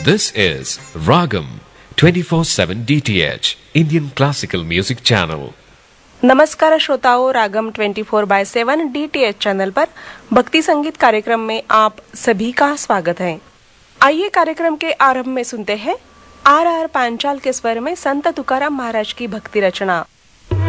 This is Ragam 24/7 DTH Indian Classical Music Channel. नमस्कार श्रोताओं, रागम 24/7 DTH channel पर भक्ति संगीत कार्यक्रम में आप सभी का स्वागत है। आइए कार्यक्रम के आरंभ में सुनते हैं आर पांचाल के स्वर में संत तुकाराम महाराज की भक्ति रचना